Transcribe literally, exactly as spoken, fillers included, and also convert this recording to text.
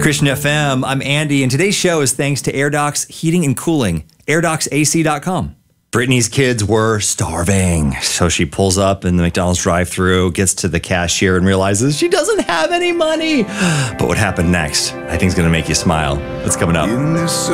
Christian F M, I'm Andy, and today's show is thanks to AirDocs Heating and Cooling, air docs A C dot com. Brittany's kids were starving, so she pulls up in the McDonald's drive-thru, gets to the cashier, and realizes she doesn't have any money. But what happened next, I think is going to make you smile. It's coming up.